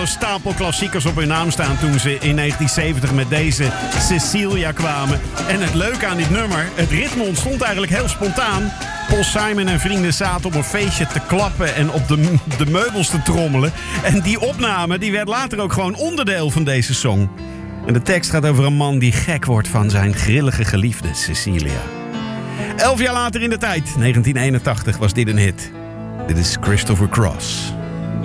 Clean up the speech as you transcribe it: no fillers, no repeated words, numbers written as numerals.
stapel klassiekers op hun naam staan toen ze in 1970 met deze Cecilia kwamen. En het leuke aan dit nummer, het ritme ontstond eigenlijk heel spontaan. Paul Simon en vrienden zaten op een feestje te klappen en op de meubels te trommelen. En die opname die werd later ook gewoon onderdeel van deze song. En de tekst gaat over een man die gek wordt van zijn grillige geliefde Cecilia. 11 jaar later in de tijd, 1981, was dit een hit. Dit is Christopher Cross.